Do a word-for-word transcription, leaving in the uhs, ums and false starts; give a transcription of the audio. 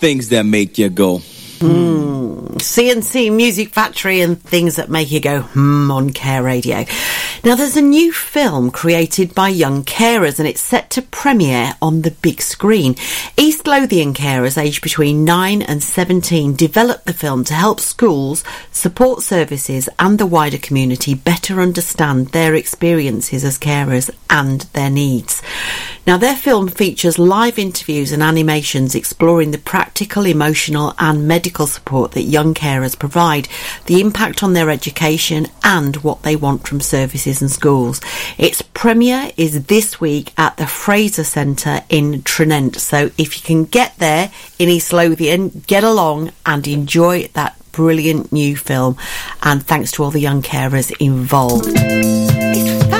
things that make you go. Mm. C N C Music Factory and Things That Make You Go Hmm on Care Radio. Now, there's a new film created by young carers and it's set to premiere on the big screen. East Lothian carers aged between nine and seventeen developed the film to help schools, support services and the wider community better understand their experiences as carers and their needs. Now, their film features live interviews and animations exploring the practical, emotional and medical support that young carers provide, the impact on their education and what they want from services and schools. Its premiere is this week at the Fraser Centre in Tranent. So if you can get there in East Lothian, get along and enjoy that brilliant new film. And thanks to all the young carers involved.